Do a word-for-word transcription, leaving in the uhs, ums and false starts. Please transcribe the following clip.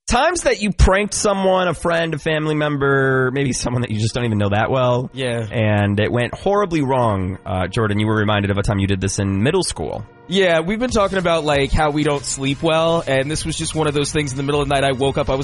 times that you pranked someone, a friend, a family member, maybe someone that you just don't even know that well. Yeah. And it went horribly wrong. Uh, Jordan, you were reminded of a time you did this in middle school. Yeah, we've been talking about, like, how we don't sleep well, and this was just one of those things in the middle of the night I woke up, I was